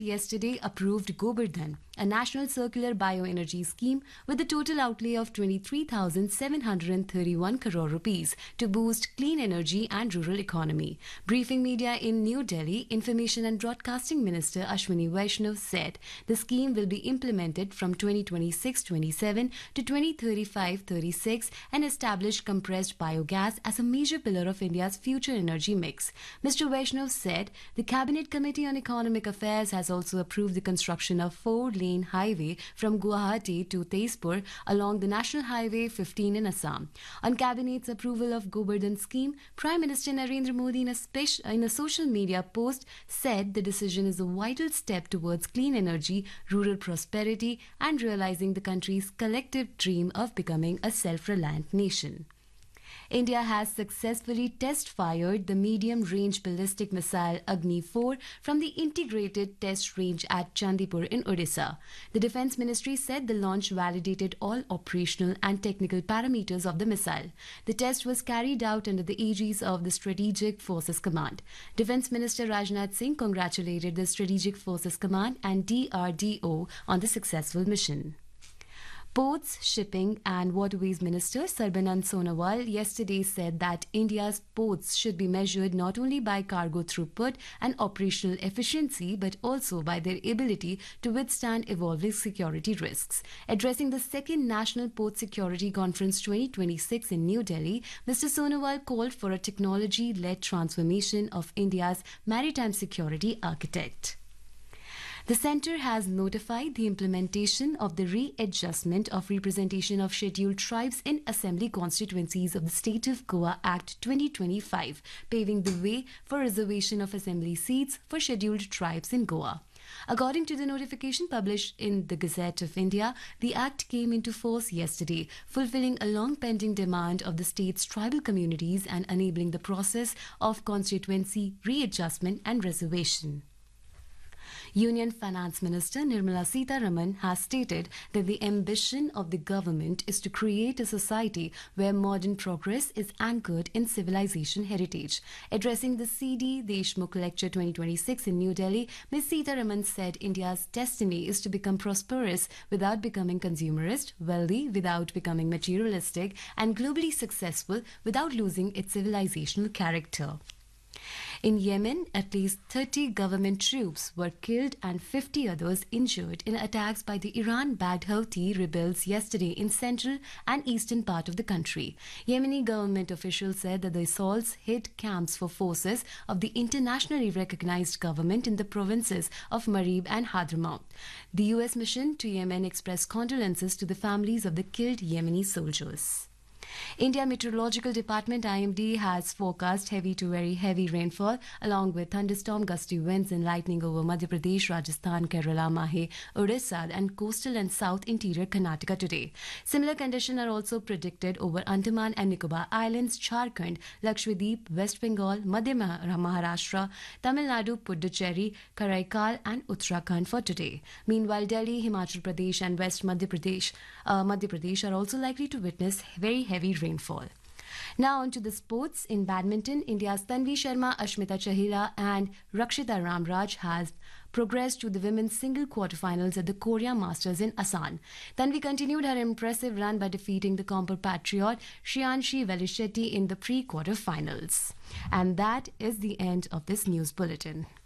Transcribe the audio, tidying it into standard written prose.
yesterday approved Gobardhan, a national circular bioenergy scheme with a total outlay of 23,731 crore rupees to boost clean energy and rural economy. Briefing media in New Delhi, Information and Broadcasting Minister Ashwini Vaishnav said the scheme will be implemented from 2026-27 to 2035-36 and establish compressed biogas as a major pillar of India's future energy mix. Mr. Vaishnav said the Cabinet Committee on Economic Affairs has also approved the construction of four-lane highway from Guwahati to Tezpur along the National Highway 15 in Assam. On Cabinet's approval of Gobardhan scheme, Prime Minister Narendra Modi in a social media post said the decision is a vital step towards clean energy, rural prosperity and realizing the country's collective dream of becoming a self-reliant nation. India has successfully test-fired the medium-range ballistic missile Agni-4 from the integrated test range at Chandipur in Odisha. The Defence Ministry said the launch validated all operational and technical parameters of the missile. The test was carried out under the aegis of the Strategic Forces Command. Defence Minister Rajnath Singh congratulated the Strategic Forces Command and DRDO on the successful mission. Ports, Shipping and Waterways Minister Sarbanand Sonowal yesterday said that India's ports should be measured not only by cargo throughput and operational efficiency but also by their ability to withstand evolving security risks. Addressing the second National Port Security Conference 2026 in New Delhi, Mr. Sonowal called for a technology-led transformation of India's maritime security architect. The centre has notified the implementation of the readjustment of representation of scheduled tribes in assembly constituencies of the State of Goa Act 2025, paving the way for reservation of assembly seats for scheduled tribes in Goa. According to the notification published in the Gazette of India, the Act came into force yesterday, fulfilling a long-pending demand of the state's tribal communities and enabling the process of constituency readjustment and reservation. Union Finance Minister Nirmala Sitharaman has stated that the ambition of the government is to create a society where modern progress is anchored in civilization heritage. Addressing the C.D. Deshmukh Lecture 2026 in New Delhi, Ms. Sitharaman said India's destiny is to become prosperous without becoming consumerist, wealthy without becoming materialistic, and globally successful without losing its civilizational character. In Yemen, at least 30 government troops were killed and 50 others injured in attacks by the Iran-backed Houthi rebels yesterday in central and eastern part of the country. Yemeni government officials said that the assaults hit camps for forces of the internationally recognized government in the provinces of Marib and Hadramaut. The US mission to Yemen expressed condolences to the families of the killed Yemeni soldiers. India Meteorological Department IMD has forecast heavy to very heavy rainfall along with thunderstorm gusty winds and lightning over Madhya Pradesh, Rajasthan, Kerala, Mahe, Odisha and coastal and south interior Karnataka today. Similar conditions are also predicted over Andaman and Nicobar Islands, Jharkhand, Lakshadweep, West Bengal, Madhya Maharashtra, Tamil Nadu, Puducherry, Karaikal and Uttarakhand for today. Meanwhile, Delhi, Himachal Pradesh and West Madhya Pradesh are also likely to witness very heavy rainfall. Now on to the sports. In badminton, India's Tanvi Sharma, Ashmita Chahila and Rakshita Ramraj has progressed to the women's single quarterfinals at the Korea Masters in Asan. Tanvi continued her impressive run by defeating the compatriot Shriyanshi Velishetty in the pre-quarterfinals. And that is the end of this news bulletin.